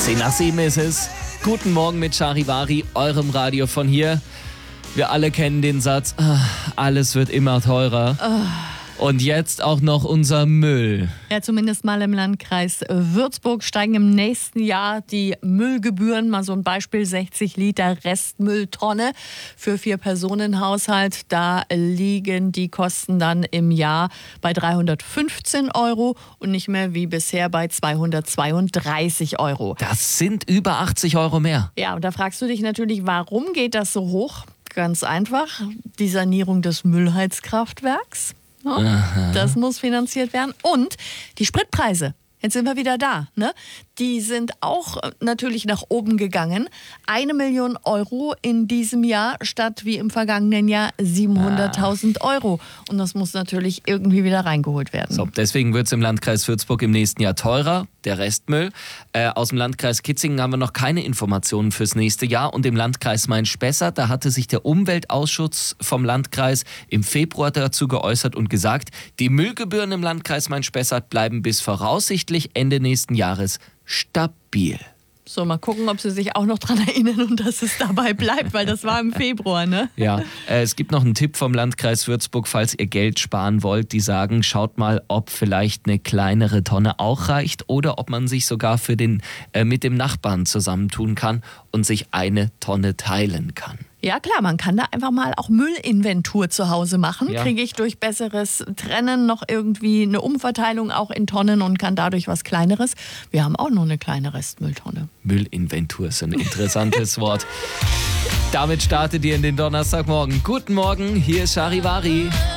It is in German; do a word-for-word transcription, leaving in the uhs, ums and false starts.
Zehn nach sieben ist es. Guten Morgen mit Charivari, eurem Radio von hier. Wir alle kennen den Satz, ah, alles wird immer teurer. Oh. Und jetzt auch noch unser Müll. Ja, zumindest mal im Landkreis Würzburg steigen im nächsten Jahr die Müllgebühren. Mal so ein Beispiel, sechzig Liter Restmülltonne für Vier-Personen-Haushalt. Da liegen die Kosten dann im Jahr bei dreihundertfünfzehn Euro und nicht mehr wie bisher bei zweihundertzweiunddreißig Euro. Das sind über achtzig Euro mehr. Ja, und da fragst du dich natürlich, warum geht das so hoch? Ganz einfach, die Sanierung des Müllheizkraftwerks. Ja, das muss finanziert werden. Und die Spritpreise, jetzt sind wir wieder da, ne? Die sind auch natürlich nach oben gegangen. Eine Million Euro in diesem Jahr statt wie im vergangenen Jahr siebenhunderttausend Euro. Und das muss natürlich irgendwie wieder reingeholt werden. So, deswegen wird es im Landkreis Würzburg im nächsten Jahr teurer, der Restmüll. Äh, aus dem Landkreis Kitzingen haben wir noch keine Informationen fürs nächste Jahr. Und im Landkreis Main-Spessart, da hatte sich der Umweltausschuss vom Landkreis im Februar dazu geäußert und gesagt, die Müllgebühren im Landkreis Main-Spessart bleiben bis voraussichtlich Ende nächsten Jahres stabil. So, mal gucken, ob Sie sich auch noch dran erinnern und dass es dabei bleibt, weil das war im Februar, ne? Ja, äh, es gibt noch einen Tipp vom Landkreis Würzburg, falls ihr Geld sparen wollt. Die sagen, schaut mal, ob vielleicht eine kleinere Tonne auch reicht oder ob man sich sogar für den, äh, mit dem Nachbarn zusammentun kann und sich eine Tonne teilen kann. Ja klar, man kann da einfach mal auch Müllinventur zu Hause machen. Ja. Kriege ich durch besseres Trennen noch irgendwie eine Umverteilung auch in Tonnen und kann dadurch was Kleineres. Wir haben auch noch eine kleine Restmülltonne. Müllinventur ist ein interessantes Wort. Damit startet ihr in den Donnerstagmorgen. Guten Morgen, hier ist Charivari.